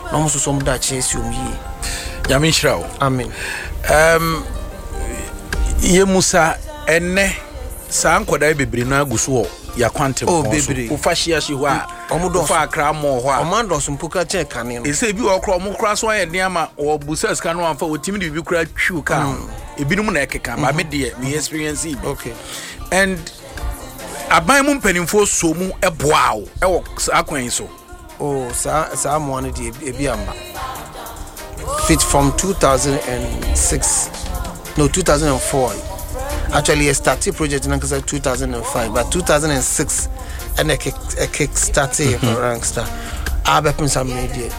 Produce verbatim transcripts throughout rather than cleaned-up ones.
no mo so so mo da chesi om yi ya me nshira o amen um ye musa enne sa nkoda bebre na aguso ya kwantem oh bebre o fa hia hye ho a omodo fa akra mo ho a omando so mpuka che kane no ese bi o kro mo kra so aye ne ama o busa ska no amfa otimi de bi kra twu ka ebinum na ekeka ba me de me experience bi okay and aban mu mpanimfo so mu eboa wo e wo akwan so oh sa sa mo ne de ebi amba fit from two thousand six no two thousand four actually I started project in two thousand five but two thousand six and a kick a kick started for Rangstar Abepin some media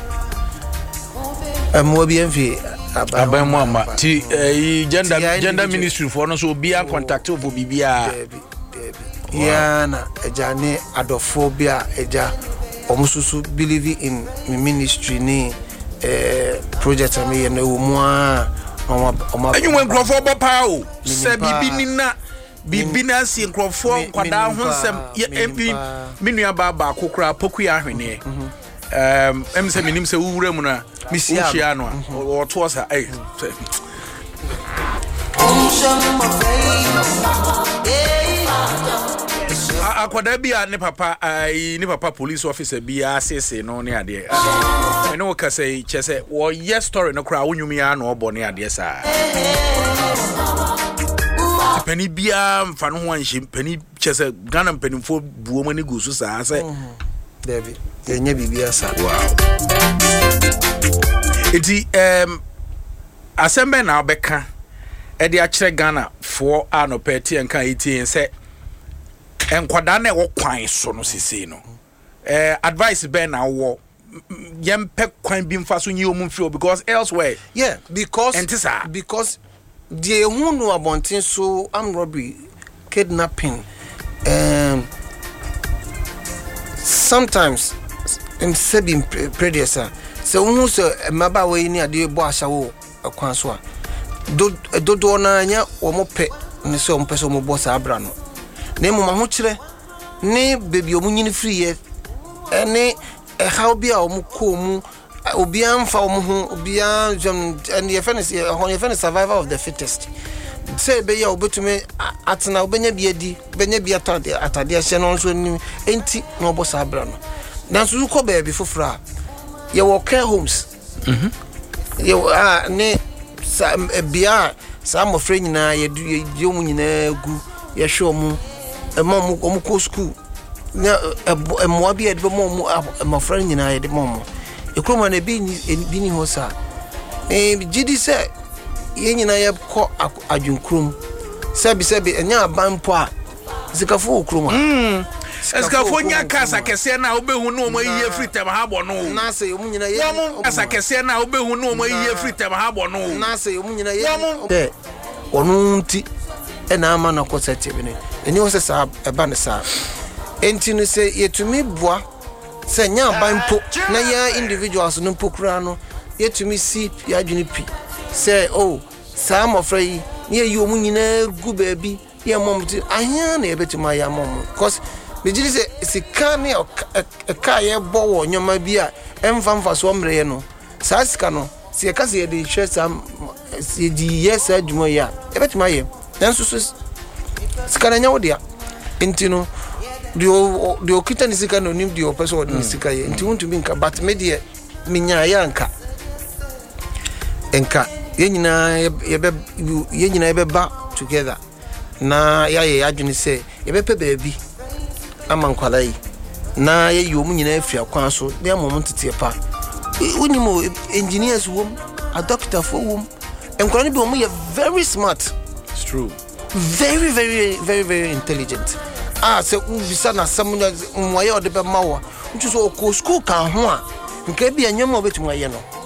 a more B M V aban mu ama ti gender gender ministry for no so be contact for bibia yeah na ejane adophobia eja omususu believe in ministry ni eh project me na wo mu a enyu nkrofo bo pa o se bibi ni na bibi na si nkrofo nkwada ho nsem empi menua ba ba kokura poku ahwene um em se minim se wuwura mu na misia no o to osa eh akwada bia ne papa ai ne papa police officer bia asese no ne ade ene wo kase chese wo yes story no kra wonwumi ya no obo ne ade sa pani bia mfa no ho anhye pani chese Ghana panimfo buo mani gusu sa se David yenye bibia sa wow eti em asembe na obeka e de a kire Ghana for anopeti enka eighteen se enkwada na wo kwan so no sisi no eh advice be na wo yempe kwan bi mfa so nyi omu feel because elsewhere yeah because entisa because the hunu abontin so armed robbery kidnapping um sometimes in seven predecessor so hunu so maba we ni ade bo ashawo kwan so a do do na nya wo mo pe ne so mo pe so mo bo sa abra no ne mo ma ho kire ne baby omunyini free ye ene e how bia omuko mu obi amfa omu ho obi an and ye finish ye ho ye finish survival of the fittest say be ya obetume atena obenya bia di benya bia atade atade hye no nso ni enti no obo sa abra no dan so ko baby fofra ye wo care homes mhm ye ah ne sa bia sa mo frɛ nyina ye ye omu nyina gu ye hwe omu mom omu ko school na emwa bia de mom ma friend nyina ye de mom ekroma na bi bi ni ho sa eh gidi se ye nyina ye ko adwunkrum sebi sebi enya abampo a zikafo okroma mm esikafo nya kasa kese na obehu no mo yiye free time ha bo no na se omu nyina ye kasa kese na obehu no mo yiye free time ha bo no na se omu nyina ye de onu nti ena ama na ko sete bi ne eni wo se sa eba ne sa enti no se yetumi boa se nya banpo na ya individuals no pokura no yetumi si ya dwene pi se oh sa mo frɛ yi ye yi omu nyina gu baabi ye mom ti ahia na yebetuma ya mom cause me gidi se sika ne e ka ye bo wo nyoma bi a emfa mfa so mre ye no sa sika no se ye ka se ye de hwe sa se di yes adwuma ya ebetuma ye dan so so sika na nya wo dia enti no dio dio kita ni sika no nim dio person ni sika ye enti wontu bi nka but me de minya ya nka enka ye nyina ye be ye nyina ye be ba together na ya ye adwene se ye be pe baabi amankwala yi na ye yomu nyina afia kwan so de amom tete pa woni mo engineers wom a doctor for wom enkwala ni bi wom ye very smart. It's true. Very very very very intelligent. Ah se ubisa na samunya mwaye ode be mawa ntu so ko school kan ho a nke bi anyama obetumu aye no